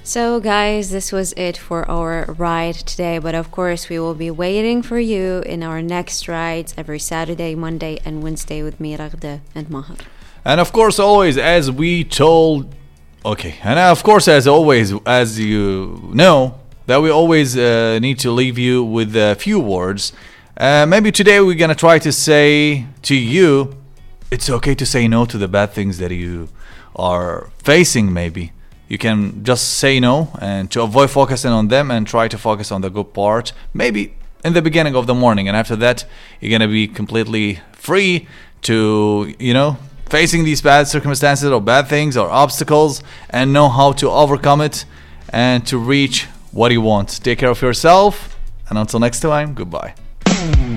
So, guys, this was it for our ride today. But of course, we will be waiting for you in our next rides every Saturday, Monday, and Wednesday with me, Raghda, and Mahar. And of course, always, as we told, and of course, as always, as you know, that we always need to leave you with a few words. Maybe today we're gonna try to say to you, it's okay to say no to the bad things that you are facing. Maybe you can just say no and to avoid focusing on them and try to focus on the good part. Maybe in the beginning of the morning, and after that, you're gonna be completely free to, facing these bad circumstances or bad things or obstacles, and know how to overcome it and to reach what you want. Take care of yourself, and until next time, goodbye.